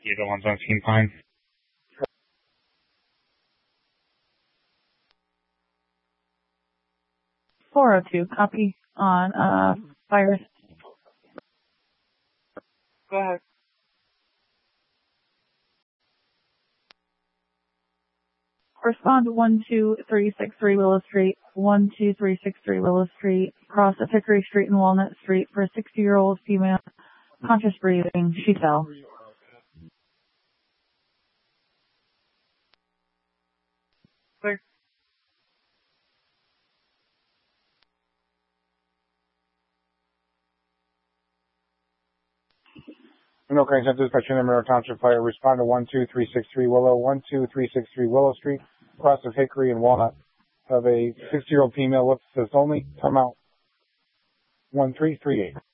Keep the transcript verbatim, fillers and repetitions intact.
you, the ones on Team Pine. four oh two, copy on uh, fires. Go ahead. Respond to one two three six three Willow Street, one two three six three Willow Street, cross of Hickory Street and Walnut Street for a sixty-year-old female, conscious breathing. She fell. Clear. No Crane Center Dispatch in the Monroe Township Fire. Respond to one two three six three Willow, one two three six three Willow Street, cross of Hickory and Walnut, of a sixty-year-old female. Looks says only. Come out. one three three eight.